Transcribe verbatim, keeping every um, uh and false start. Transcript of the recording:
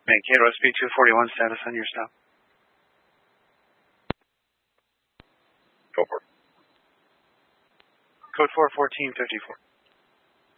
Mankato S P two forty-one, status on your stop. Go for it. Code four fourteen fifty-four.